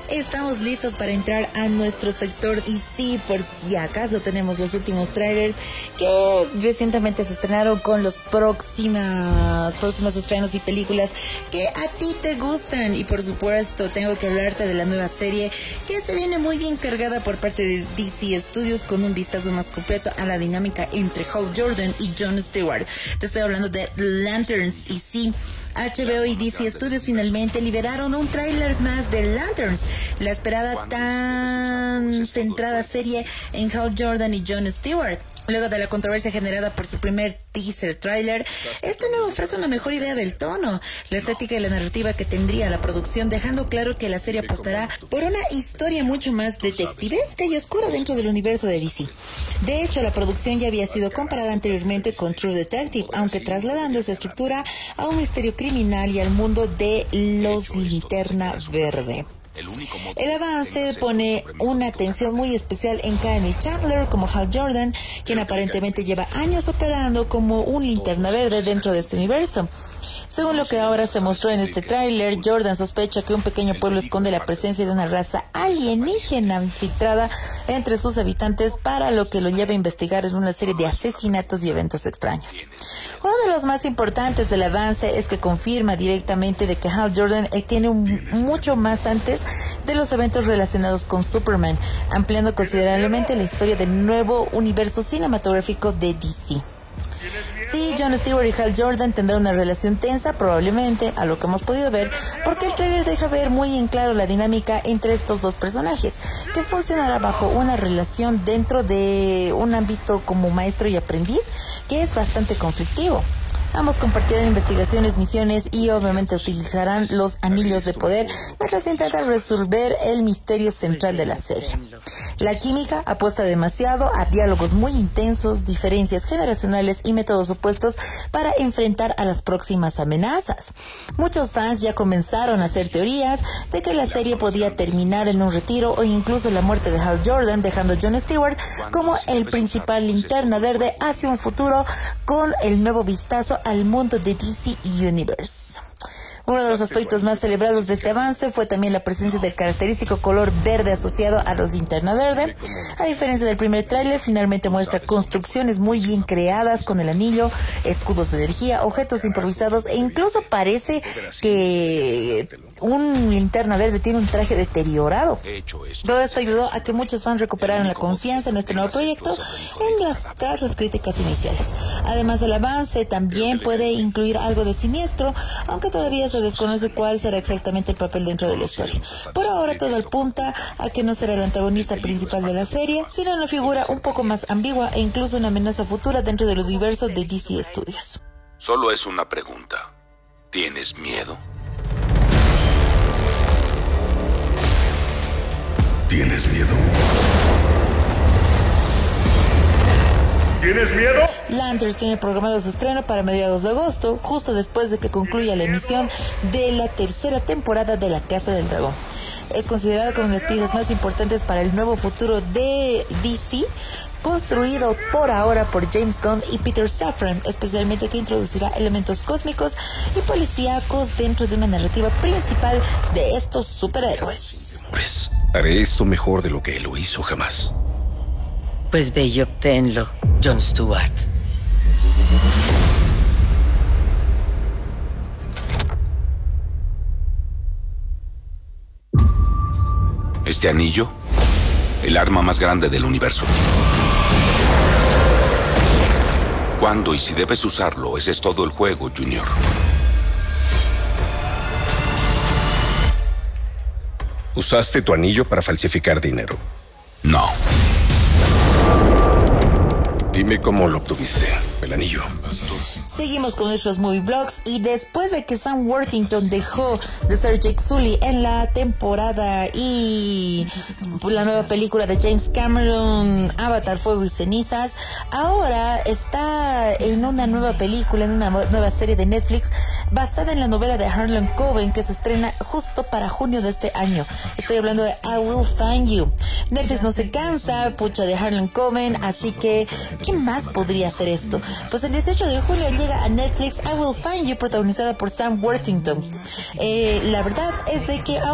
Estamos listos para entrar a nuestro sector y sí, por si acaso tenemos los últimos trailers que recientemente se estrenaron con los próximos estrenos y películas que a ti te gustan. Y por supuesto tengo que hablarte de la nueva serie que se viene muy bien cargada por parte de DC Studios, con un vistazo más completo a la dinámica entre Hal Jordan y Jon Stewart. Te estoy hablando de Lanterns. Y sí, HBO y DC Studios finalmente liberaron un tráiler más de Lanterns, la esperada tan centrada serie en Hal Jordan y Jon Stewart. Luego de la controversia generada por su primer teaser tráiler, este nuevo ofrece una mejor idea del tono, la estética y la narrativa que tendría la producción, dejando claro que la serie apostará por una historia mucho más detectivesca y oscura dentro del universo de DC. De hecho, la producción ya había sido comparada anteriormente con True Detective, aunque trasladando esa estructura a un misterio criminal y al mundo de los Linterna Verde. El avance pone una atención muy especial en Kyle Chandler como Hal Jordan, quien aparentemente lleva años operando como un linterna verde dentro de este universo. Según lo que ahora se mostró en este tráiler, Jordan sospecha que un pequeño pueblo esconde la presencia de una raza alienígena infiltrada entre sus habitantes, para lo que lo lleva a investigar en una serie de asesinatos y eventos extraños. Uno de los más importantes del avance es que confirma directamente de que Hal Jordan tiene mucho más antes de los eventos relacionados con Superman, ampliando considerablemente la historia del nuevo universo cinematográfico de DC. Sí, Jon Stewart y Hal Jordan tendrán una relación tensa, probablemente, a lo que hemos podido ver, porque el trailer deja ver muy en claro la dinámica entre estos dos personajes, que funcionará bajo una relación dentro de un ámbito como maestro y aprendiz, que es bastante conflictivo. Ambos compartirán investigaciones, misiones y obviamente utilizarán los anillos de poder mientras intentan resolver el misterio central de la serie. La química apuesta demasiado a diálogos muy intensos, diferencias generacionales y métodos opuestos para enfrentar a las próximas amenazas. Muchos fans ya comenzaron a hacer teorías de que la serie podía terminar en un retiro o incluso la muerte de Hal Jordan, dejando a Jon Stewart como el principal linterna verde hacia un futuro con el nuevo vistazo al mundo de DC Universe. Uno de los aspectos más celebrados de este avance fue también la presencia del característico color verde asociado a los linterna verde. A diferencia del primer tráiler, finalmente muestra construcciones muy bien creadas con el anillo, escudos de energía, objetos improvisados e incluso parece que un linterna verde tiene un traje deteriorado. Todo esto ayudó a que muchos fans recuperaran la confianza en este nuevo proyecto tras las críticas iniciales. Además, el avance también puede incluir algo de Siniestro, aunque todavía se desconoce cuál será exactamente el papel dentro de la historia. Por ahora todo apunta a que no será el antagonista principal de la serie, sino una figura un poco más ambigua e incluso una amenaza futura dentro del universo de DC Studios. Solo es una pregunta. ¿Tienes miedo? ¿Tienes miedo? ¿Tienes miedo? Lanterns tiene programado su estreno para mediados de agosto, justo después de que concluya la emisión de la tercera temporada de La Casa del Dragón. Es considerada como una de las piezas más importantes para el nuevo futuro de DC, construido por ahora por James Gunn y Peter Safran, especialmente que introducirá elementos cósmicos y policíacos dentro de una narrativa principal de estos superhéroes. Pues haré esto mejor de lo que él lo hizo jamás. Pues ve y obténlo, Jon Stewart. Este anillo, el arma más grande del universo. ¿Cuándo y si debes usarlo? Ese es todo el juego, Junior. ¿Usaste tu anillo para falsificar dinero? No. Dime cómo lo obtuviste, el anillo. Seguimos con nuestros movie blogs, y después de que Sam Worthington dejó de ser Jake Sully en la temporada y la nueva película de James Cameron, Avatar, Fuego y Cenizas, ahora está en una nueva película, en una nueva serie de Netflix basada en la novela de Harlan Coben, que se estrena justo para junio de este año. Estoy hablando de I Will Find You. Netflix no se cansa, pucha, de Harlan Coben, así que ¿qué más podría hacer esto? Pues el 18 de julio llega a Netflix I Will Find You, protagonizada por Sam Worthington. La verdad es de que